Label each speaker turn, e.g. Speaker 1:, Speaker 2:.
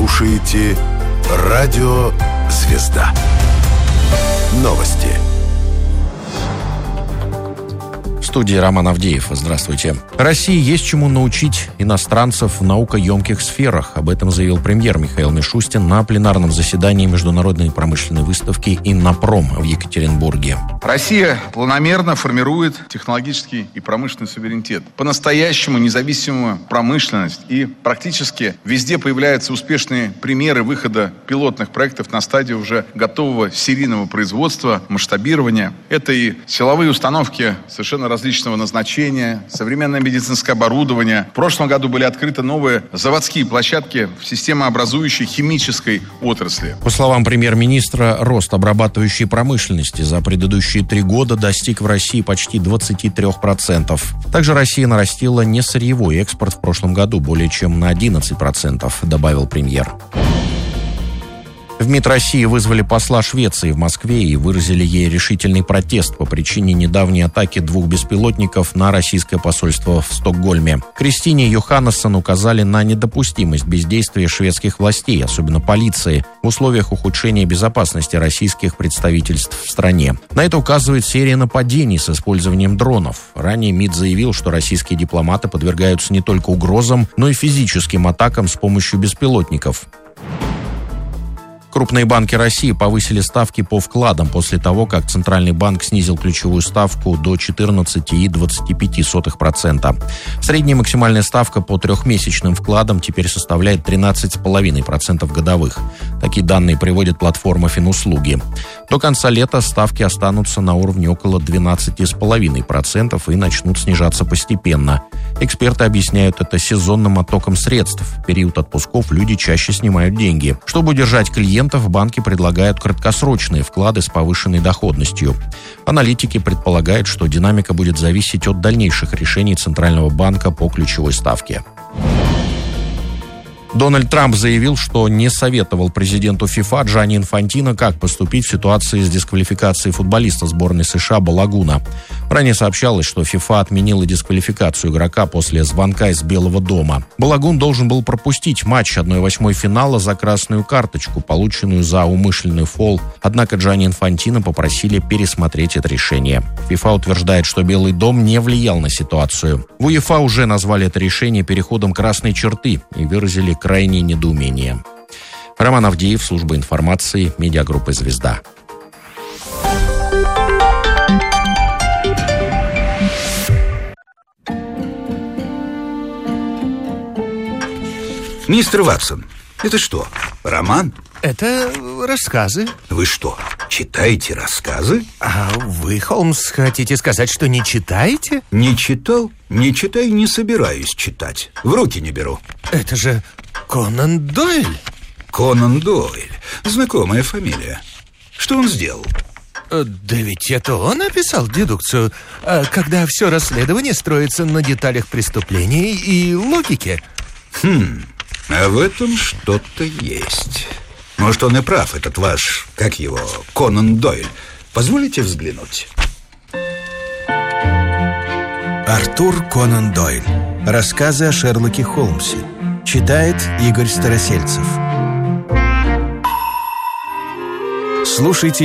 Speaker 1: слушаете «Радио Звезда». Новости.
Speaker 2: В студии Роман Авдеев. Здравствуйте. России есть чему научить иностранцев в наукоемких сферах. Об этом заявил премьер Михаил Мишустин на пленарном заседании Международной промышленной выставки «Иннопром» в Екатеринбурге.
Speaker 3: Россия планомерно формирует технологический и промышленный суверенитет. По-настоящему независимую промышленность. И практически везде появляются успешные примеры выхода пилотных проектов на стадию уже готового серийного производства, масштабирования. Это и силовые установки совершенно различного назначения, современное медицинское оборудование. В прошлом году были открыты новые заводские площадки в системообразующей химической отрасли.
Speaker 2: По словам премьер-министра, рост обрабатывающей промышленности за предыдущие 3 года достиг в России почти 23%. Также Россия нарастила несырьевой экспорт в прошлом году более чем на 11%, добавил премьер. В МИД России вызвали посла Швеции в Москве и выразили ей решительный протест по причине недавней атаки 2 беспилотников на российское посольство в Стокгольме. Кристине Йоханнессон указали на недопустимость бездействия шведских властей, особенно полиции, в условиях ухудшения безопасности российских представительств в стране. На это указывает серия нападений с использованием дронов. Ранее МИД заявил, что российские дипломаты подвергаются не только угрозам, но и физическим атакам с помощью беспилотников. Крупные банки России повысили ставки по вкладам после того, как Центральный банк снизил ключевую ставку до 14,25%. Средняя максимальная ставка по трехмесячным вкладам теперь составляет 13,5% годовых. Такие данные приводит платформа Финуслуги. До конца лета ставки останутся на уровне около 12,5% и начнут снижаться постепенно. Эксперты объясняют это сезонным оттоком средств. В период отпусков люди чаще снимают деньги. Чтобы удержать клиентов, банки предлагают краткосрочные вклады с повышенной доходностью. Аналитики предполагают, что динамика будет зависеть от дальнейших решений Центрального банка по ключевой ставке. Дональд Трамп заявил, что не советовал президенту ФИФА Джанни Инфантино, как поступить в ситуации с дисквалификацией футболиста сборной США Балагуна. Ранее сообщалось, что ФИФА отменила дисквалификацию игрока после звонка из Белого дома. Балагун должен был пропустить матч 1/8 финала за красную карточку, полученную за умышленный фол. Однако Джанни Инфантино попросили пересмотреть это решение. ФИФА утверждает, что Белый дом не влиял на ситуацию. В УЕФА уже назвали это решение переходом красной черты и выразили крайнее недоумение. Роман Авдеев, служба информации, медиагруппа «Звезда».
Speaker 4: Мистер Ватсон, это что, роман?
Speaker 5: Это рассказы.
Speaker 4: Вы что, читаете рассказы?
Speaker 5: А вы, Холмс, хотите сказать, что не читаете?
Speaker 4: Не читал, не читаю, не собираюсь читать. В руки не беру.
Speaker 5: Это же Конан Дойль.
Speaker 4: Конан Дойль, знакомая фамилия. Что он сделал?
Speaker 5: Да ведь это он написал дедукцию, когда все расследование строится на деталях преступления и логике.
Speaker 4: А в этом что-то есть. Может, он и прав, этот ваш, как его, Конан Дойль. Позволите взглянуть?
Speaker 6: Артур Конан Дойль. Рассказы о Шерлоке Холмсе. Читает Игорь Старосельцев. Слушайте